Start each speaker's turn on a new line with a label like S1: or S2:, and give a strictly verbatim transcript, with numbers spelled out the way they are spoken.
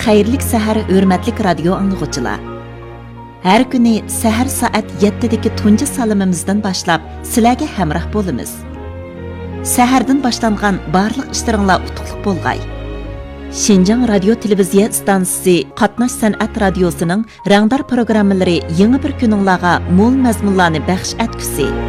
S1: Xayrlik sahar hurmatli radio anglag'uchilar. Har kuni sahar soat yettidagi tunji salimimizdan boshlab sizlarga hamroh bo'lamiz. Sahardan boshlangan barliq ishlaringlar utuqliq bo'lg'ay. Şinjan Radio Televiziya stansiyasi Qatnash san'at radiosining rangdor programmalari yangi bir kuninglarga mo'l mazmunlarni baxsh etkusi.